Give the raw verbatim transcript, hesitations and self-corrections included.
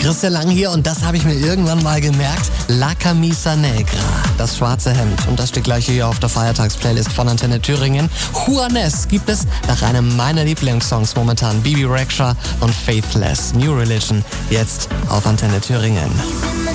Christian Lang hier und das habe ich mir irgendwann mal gemerkt. La Camisa Negra, das schwarze Hemd. Und das steht gleich hier auf der Feiertagsplaylist von Antenne Thüringen. Juanes gibt es nach einem meiner Lieblingssongs momentan. Bibi Rexha und Faithless. New Religion, jetzt auf Antenne Thüringen.